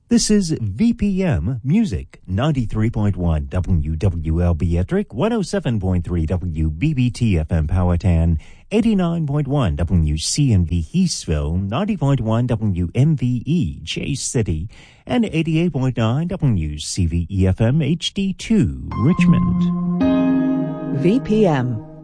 This is VPM Music, 93.1 WWLB Ettrick, 107.3 WBBT FM Powhatan, 89.1 WCNV Heathsville, 90.1 WMVE Chase City, and 88.9 WCVE FM HD2 Richmond. VPM